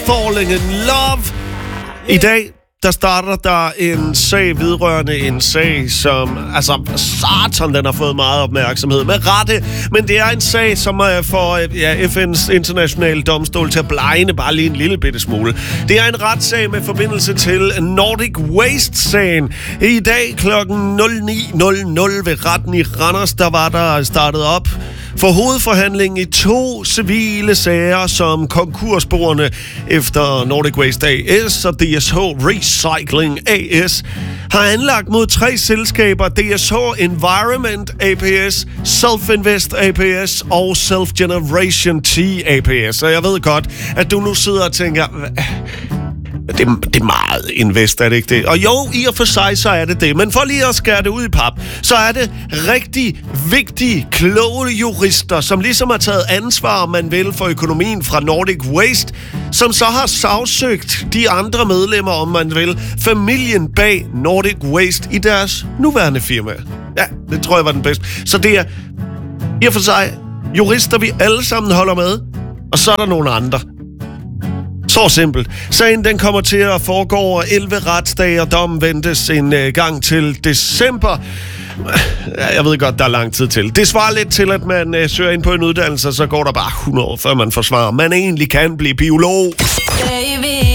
Falling in Love. I dag, der starter der en sag vedrørende en sag, som, satan, den har fået meget opmærksomhed med rette, men det er en sag, som får FN's internationale domstol til at blegne bare lige en lille bitte smule. Det er en retssag med forbindelse til Nordic Waste-sagen. I dag kl. 09.00 ved retten i Randers, der var der startet op for hovedforhandling i 2 civile sager, som konkursboerne efter Nordic Waste AS og DSH Recycling AS har anlagt mod 3 selskaber: DSH Environment ApS, Self-Invest ApS og Self-Generation T ApS. Så jeg ved godt, at du nu sidder og tænker, det er meget invest, er det ikke det? Og jo, i og for sig, så er det det. Men for lige at skære det ud i pap, så er det rigtig vigtige, kloge jurister, som ligesom har taget ansvar, om man vil, for økonomien fra Nordic Waste, som så har sagsøgt de andre medlemmer, om man vil, familien bag Nordic Waste i deres nuværende firma. Ja, det tror jeg var den bedste. Så det er i og for sig jurister, vi alle sammen holder med, og så er der nogle andre. Så simpelt. Sagen den kommer til at foregå over 11 retsdage, og dommen ventes en gang til december. Jeg ved godt, der er lang tid til. Det svarer lidt til, at man søger ind på en uddannelse, så går der bare 100 år, før man forsvarer. Man egentlig kan blive biolog. Baby.